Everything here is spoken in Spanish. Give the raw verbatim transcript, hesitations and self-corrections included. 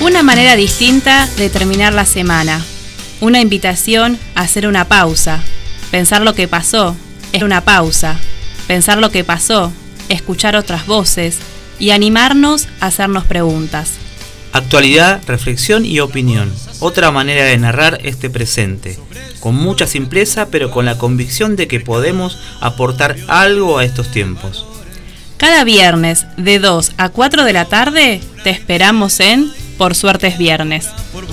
Una manera distinta de terminar la semana. Una invitación a hacer una pausa. Pensar lo que pasó es una pausa. Pensar lo que pasó, escuchar otras voces y animarnos a hacernos preguntas. Actualidad, reflexión y opinión. Otra manera de narrar este presente. Con mucha simpleza, pero con la convicción de que podemos aportar algo a estos tiempos. Cada viernes de dos a cuatro de la tarde te esperamos en Por Suerte es Viernes.